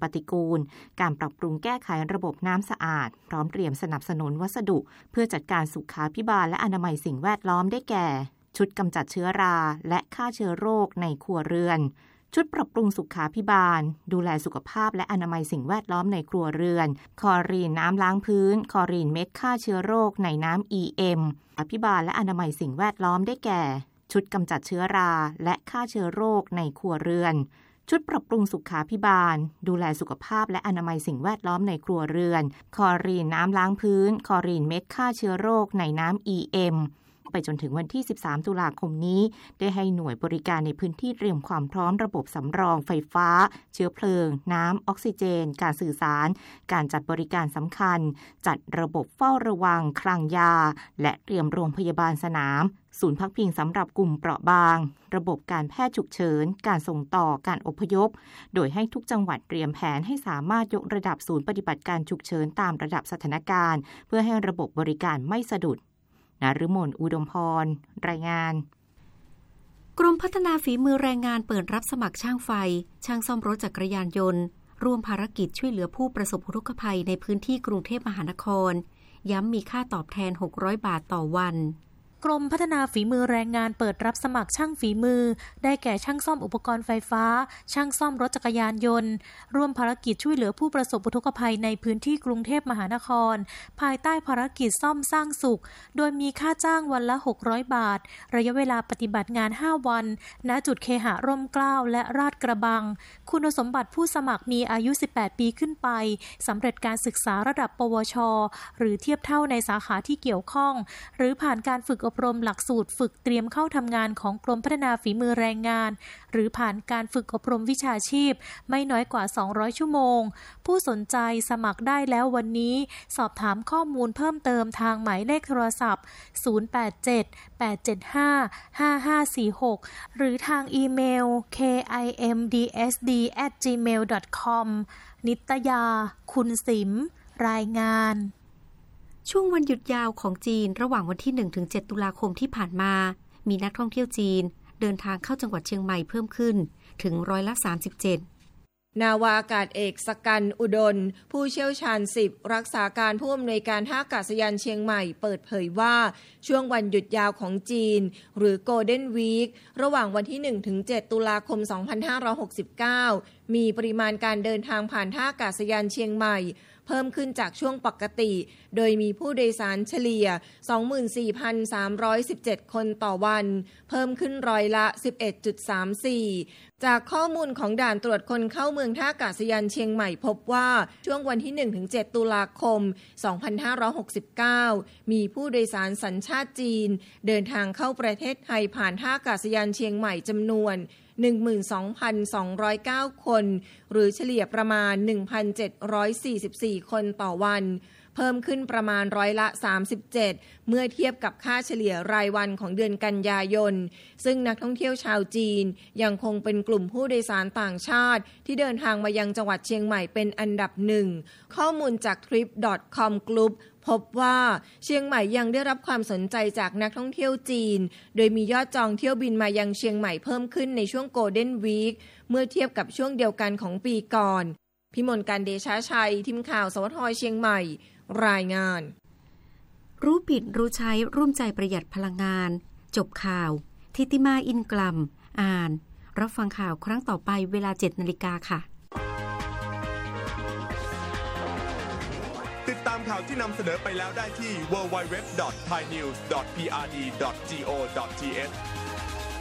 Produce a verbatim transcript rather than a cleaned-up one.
ปฏิกูลการปรับปรุงแก้ไขระบบน้ำสะอาดพร้อมเตรียมสนับสนุนวัสดุเพื่อจัดการสุขาภิบาลและอนามัยสิ่งแวดล้อมได้แก่ชุดกำจัดเชื้อราและฆ่าเชื้อโรคในครัวเรือนชุดปรับปรุงสุขาภิบาลดูแลสุขภาพและอนามัยสิ่งแวดล้อมในครัวเรือนคลอรีนน้ำล้างพื้นคลอรีนเม็ดฆ่าเชื้อโรคในน้ำ อี เอ็ม อภิบาลและอนามัยสิ่งแวดล้อมได้แก่ชุดกำจัดเชื้อราและฆ่าเชื้อโรคในครัวเรือนชุดปรับปรุงสุขาภิบาลดูแลสุขภาพและอนามัยสิ่งแวดล้อมในครัวเรือนคลอรีนน้ำล้างพื้นคลอรีนเม็ดฆ่าเชื้อโรคในน้ำ อี เอ็มไปจนถึงวันที่สิบสามตุลาคมนี้ได้ให้หน่วยบริการในพื้นที่เตรียมความพร้อมระบบสำรองไฟฟ้าเชื้อเพลิงน้ำออกซิเจนการสื่อสารการจัดบริการสำคัญจัดระบบเฝ้าระวังคลังยาและเตรียมโรงพยาบาลสนามศูนย์พักพิงสำหรับกลุ่มเปราะบางระบบการแพทย์ฉุกเฉินการส่งต่อการอพยพโดยให้ทุกจังหวัดเตรียมแผนให้สามารถยกระดับศูนย์ปฏิบัติการฉุกเฉินตามระดับสถานการณ์เพื่อให้ระบบบริการไม่สะดุดนฤมลอุดมพรรายงานกรมพัฒนาฝีมือแรงงานเปิดรับสมัครช่างไฟช่างซ่อมรถจักรยานยนต์ร่วมภารกิจช่วยเหลือผู้ประสบอุทกภัยในพื้นที่กรุงเทพมหานครย้ำมีค่าตอบแทนหกร้อยบาทต่อวันกรมพัฒนาฝีมือแรงงานเปิดรับสมัครช่างฝีมือได้แก่ช่างซ่อมอุปกรณ์ไฟฟ้าช่างซ่อมรถจักรยานยนต์ร่วมภารกิจช่วยเหลือผู้ประสบอุทกภัยในพื้นที่กรุงเทพมหานครภายใต้ภารกิจซ่อมสร้างสุขโดยมีค่าจ้างวันละหกร้อยบาทระยะเวลาปฏิบัติงานห้าวันณจุดเคหะร่มเกล้าและลาดกระบังคุณสมบัติผู้สมัครมีอายุสิบแปดปีขึ้นไปสำเร็จการศึกษาระดับปวชหรือเทียบเท่าในสาขาที่เกี่ยวข้องหรือผ่านการฝึกอบรมหลักสูตรฝึกเตรียมเข้าทำงานของกรมพัฒนาฝีมือแรงงานหรือผ่านการฝึกอบรมวิชาชีพไม่น้อยกว่าสองร้อยชั่วโมงผู้สนใจสมัครได้แล้ววันนี้สอบถามข้อมูลเพิ่มเติมทางหมายเลขโทรศัพท์ศูนย์ แปด เจ็ด แปด เจ็ด ห้า ห้า ห้า สี่ หกหรือทางอีเมล เค ไอ เอ็ม ดี เอส ดี แอท จีเมล ดอท คอม นิตยาคุณสิมรายงานช่วงวันหยุดยาวของจีนระหว่างวันที่ หนึ่งถึงเจ็ด ตุลาคมที่ผ่านมามีนักท่องเที่ยวจีนเดินทางเข้าจังหวัดเชียงใหม่เพิ่มขึ้นถึงร้อยละสามสิบเจ็ดนาวาอากาศเอกสกันอุดลผู้เชี่ยวชาญสิบรักษาการผู้อำนวยการท่าอากาศยานเชียงใหม่เปิดเผยว่าช่วงวันหยุดยาวของจีนหรือ Golden Week ระหว่างวันที่ หนึ่งถึงเจ็ด ตุลาคม สองพันห้าร้อยหกสิบเก้ามีปริมาณการเดินทางผ่านท่าอากาศยานเชียงใหม่เพิ่มขึ้นจากช่วงปกติโดยมีผู้โดยสารเฉลี่ย สองหมื่นสี่พันสามร้อยสิบเจ็ด คนต่อวันเพิ่มขึ้นร้อยละ สิบเอ็ดจุดสามสี่ จากข้อมูลของด่านตรวจคนเข้าเมืองท่าอากาศยานเชียงใหม่พบว่าช่วงวันที่ หนึ่งถึงเจ็ด ตุลาคม สองพันห้าร้อยหกสิบเก้ามีผู้โดยสารสัญชาติจีนเดินทางเข้าประเทศไทยผ่านท่าอากาศยานเชียงใหม่จำนวนหนึ่งหมื่นสองพันสองร้อยเก้า คนหรือเฉลี่ยประมาณ หนึ่งพันเจ็ดร้อยสี่สิบสี่ คนต่อวันเพิ่มขึ้นประมาณร้อยละสามสิบเจ็ดเมื่อเทียบกับค่าเฉลี่ยรายวันของเดือนกันยายนซึ่งนักท่องเที่ยวชาวจีนยังคงเป็นกลุ่มผู้โดยสารต่างชาติที่เดินทางมายังจังหวัดเชียงใหม่เป็นอันดับหนึ่งข้อมูลจาก ทริป ดอท คอม Group พบว่าเชียงใหม่ยังได้รับความสนใจจากนักท่องเที่ยวจีนโดยมียอดจองเที่ยวบินมายังเชียงใหม่เพิ่มขึ้นในช่วง Golden Week เมื่อเทียบกับช่วงเดียวกันของปีก่อนพิมลการเดชาชัยทีมข่าวสวทเชียงใหม่รายงานรู้ผิดรู้ใช้ร่วมใจประหยัดพลังงานจบข่าวทิติมาอินกลัมอ่านรับฟังข่าวครั้งต่อไปเวลา เจ็ดนาฬิกาค่ะติดตามข่าวที่นำเสนอไปแล้วได้ที่ ดับเบิลยู ดับเบิลยู ดับเบิลยู ดอท ไทยนิวส์ ดอท พี อาร์ ดี ดอท โก ดอท ที เอช